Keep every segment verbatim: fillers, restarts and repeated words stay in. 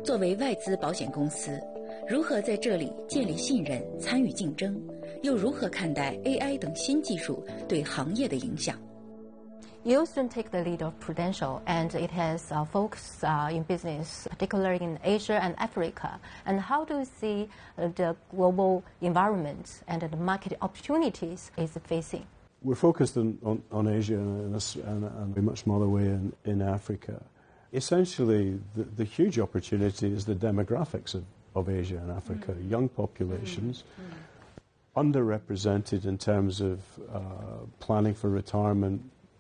作为外资保险公司，如何在这里建立信任、参与竞争，又如何看待 A I 等新技术对行业的影响？ You soon take the lead of Prudential, and it has uh, focus uh, in business, particularly in Asia and Africa. And how do you see uh, the global environment and the market opportunities is facing? We're focused on, on, on Asia and, and, and a much smaller way in, in Africa. Essentially, the, the huge opportunity is the demographics of, of Asia and Africa. Mm. Young populations, mm. underrepresented in terms of uh, planning for retirement,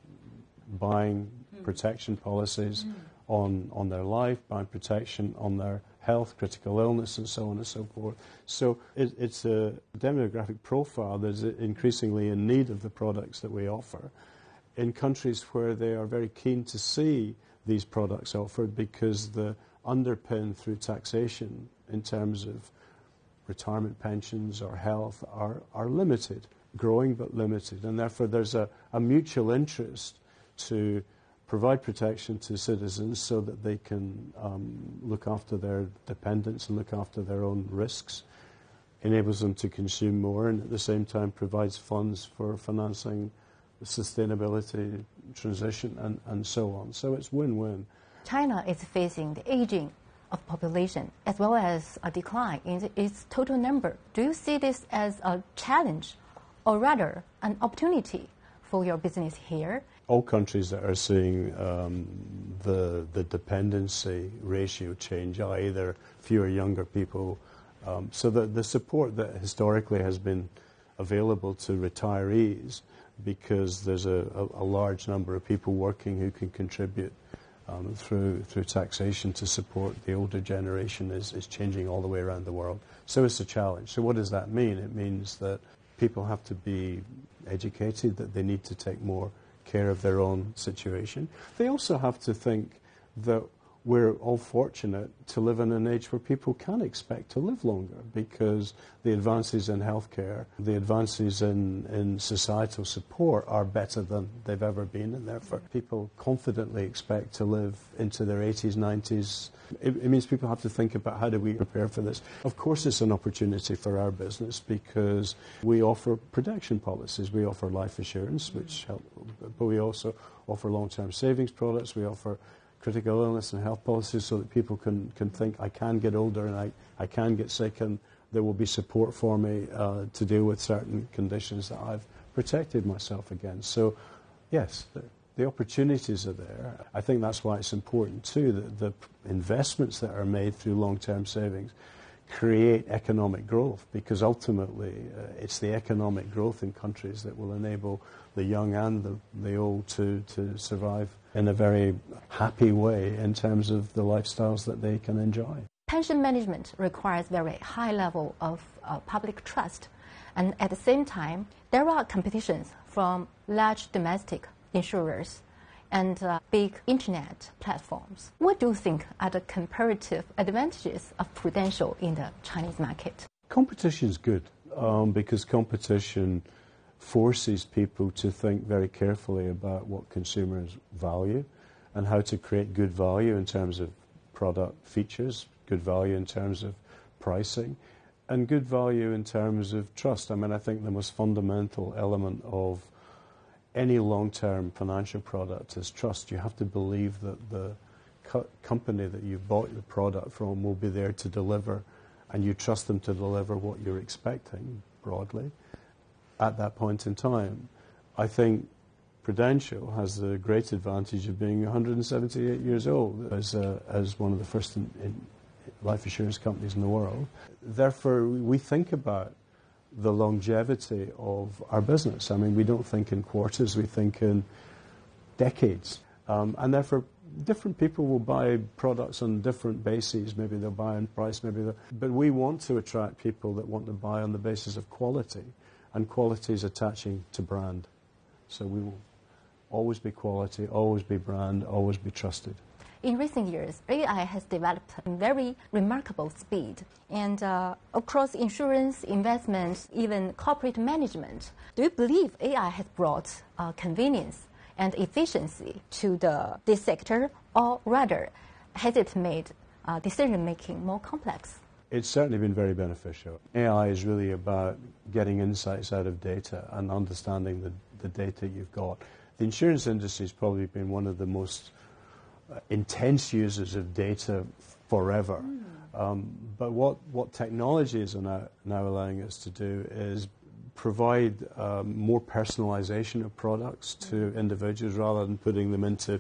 buying mm. protection policies mm. on, on their life, buying protection on their health, critical illness, and so on and so forth. So it, it's a demographic profile that is increasingly in need of the products that we offer in countries where they are very keen to see these products offered because the underpin through taxation in terms of retirement pensions or health are, are limited, growing but limited, and therefore there's a, a mutual interest to provide protection to citizens so that they can um, look after their dependents and look after their own risks, enables them to consume more, and at the same time provides funds for financing the sustainability transition and, and so on. So it's win-win. China is facing the aging of population as well as a decline in its total number. Do you see this as a challenge or rather an opportunity for your business here? All countries that are seeing um, the, the dependency ratio change, either fewer younger people, um, so that the support that historically has been available to retirees, because there's a, a, a large number of people working who can contribute um, through through taxation to support the older generation, is, is changing all the way around the world. So it's a challenge. So what does that mean? It means that people have to be educated, that they need to take more care of their own situation. They also have to think that we're all fortunate to live in an age where people can expect to live longer, because the advances in healthcare, the advances in, in societal support are better than they've ever been, and therefore people confidently expect to live into their eighties, nineties. It, it means people have to think about, how do we prepare for this? Of course it's an opportunity for our business because we offer protection policies. We offer life assurance, which help, but we also offer long-term savings products. We offer critical illness and health policies so that people can, can think, I can get older and I, I can get sick, and there will be support for me uh, to deal with certain conditions that I've protected myself against. So, yes, the, the opportunities are there. I think that's why it's important, too, that the investments that are made through long-term savings create economic growth, because ultimately uh, it's the economic growth in countries that will enable the young and the, the old to, to survive in a very happy way in terms of the lifestyles that they can enjoy. Pension management requires very high level of uh, public trust, and at the same time there are competitions from large domestic insurers and uh, big internet platforms. What do you think are the comparative advantages of Prudential in the Chinese market? Competition is good um, because competition forces people to think very carefully about what consumers value and how to create good value in terms of product features, good value in terms of pricing, and good value in terms of trust. I mean, I think the most fundamental element of any long-term financial product is trust. You have to believe that the co company that you bought your product from will be there to deliver, and you trust them to deliver what you're expecting broadly at that point in time. I think Prudential has the great advantage of being one hundred seventy-eight years old as, uh, as one of the first in, in life insurance companies in the world. Therefore, we think about the longevity of our business. I mean, we don't think in quarters, we think in decades. Um, and therefore, different people will buy products on different bases. Maybe they'll buy on price, maybe they'll... But we want to attract people that want to buy on the basis of quality, and quality is attaching to brand. So we will always be quality, always be brand, always be trusted. In recent years, A I has developed at very remarkable speed, and uh, across insurance, investment, even corporate management. Do you believe A I has brought uh, convenience and efficiency to the, this sector, or rather, has it made uh, decision making more complex. It's certainly been very beneficial. A I is really about getting insights out of data and understanding the, the data you've got. The insurance industry has probably been one of the most uh, intense users of data forever. Mm. Um, but what, what technology is now, now allowing us to do is provide um, more personalization of products to individuals rather than putting them into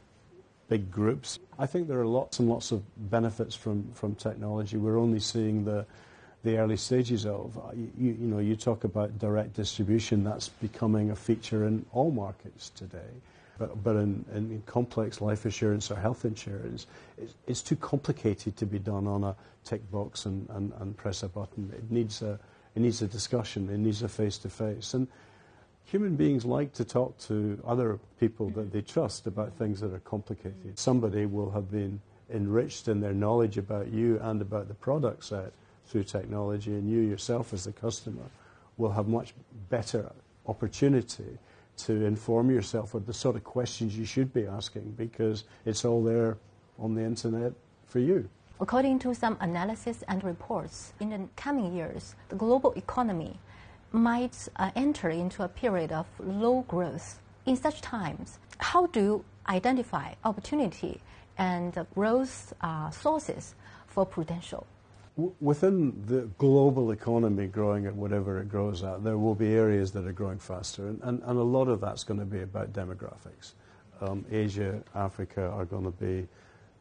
big groups. I think there are lots and lots of benefits from, from technology. We're only seeing the, the early stages of. You, you know, you talk about direct distribution, that's becoming a feature in all markets today. But, but in, in complex life assurance or health insurance, it's, it's too complicated to be done on a tick box and, and, and press a button. It needs a, it needs a discussion, it needs a face-to-face. And human beings like to talk to other people that they trust about things that are complicated. Somebody will have been enriched in their knowledge about you and about the product set through technology, and you yourself as the customer will have much better opportunity to inform yourself of the sort of questions you should be asking because it's all there on the internet for you. According to some analysis and reports, in the coming years, the global economy might uh, enter into a period of low growth. In such times, how do you identify opportunity and uh, growth uh, sources for Prudential? W- within the global economy growing at whatever it grows at, there will be areas that are growing faster, and, and, and a lot of that's going to be about demographics. Um, Asia, Africa are going to be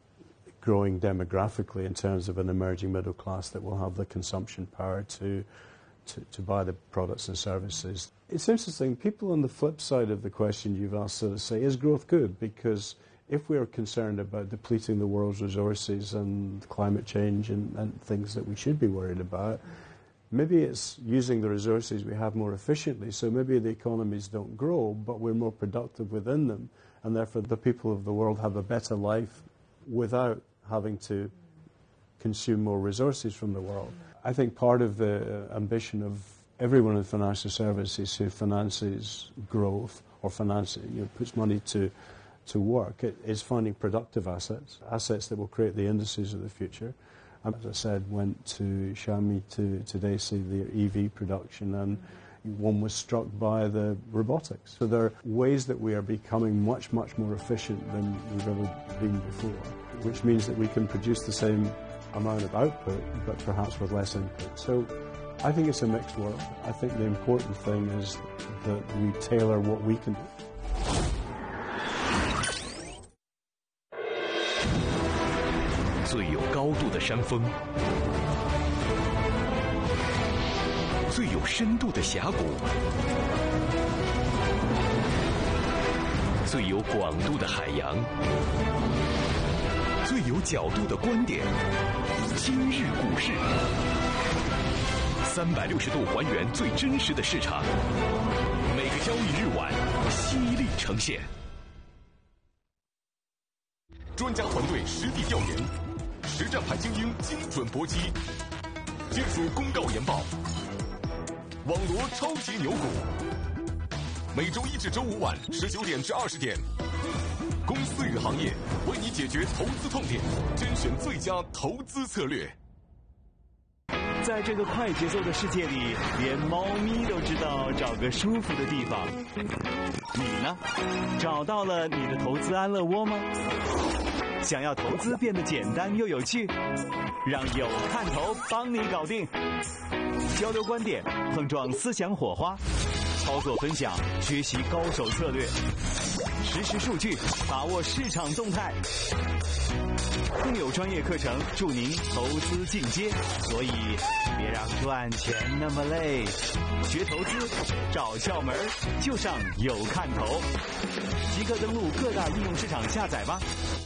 growing demographically in terms of an emerging middle class that will have the consumption power to To, to buy the products and services. It's interesting, people on the flip side of the question you've asked sort of say, is growth good? Because if we're concerned about depleting the world's resources and climate change and, and things that we should be worried about, maybe it's using the resources we have more efficiently, so maybe the economies don't grow, but we're more productive within them, and therefore the people of the world have a better life without having to consume more resources from the world. I think part of the ambition of everyone in financial services who finances growth or finance, you know, puts money to, to work, it is finding productive assets, assets that will create the industries of the future. And as I said, went to Xiaomi to today see the E V production, and one was struck by the robotics. So there are ways that we are becoming much, much more efficient than we've ever been before, which means that we can produce the same amount of output, but perhaps with less input. So I think it's a mixed world. I think the important thing is that we tailor what we can do. 最有高度的山峰，最有深度的峡谷，最有广度的海洋，最有角度的观点。今日股市，三百六十度还原最真实的市场，每个交易日晚犀利呈现。专家团队实地调研，实战派精英精准搏击，技术公告研报，网罗超级牛股。每周一至周五晚十九点至二十点。公司与行业为你解决投资痛点，甄选最佳投资策略。 在这个快节奏的世界里，连猫咪都知道找个舒服的地方。你呢？找到了你的投资安乐窝吗？想要投资变得简单又有趣，让有看头帮你搞定。交流观点，碰撞思想火花，操作分享，学习高手策略。实时数据，把握市场动态，更有专业课程助您投资进阶。所以，别让赚钱那么累，学投资找窍门就上有看头。即刻登录各大应用市场下载吧。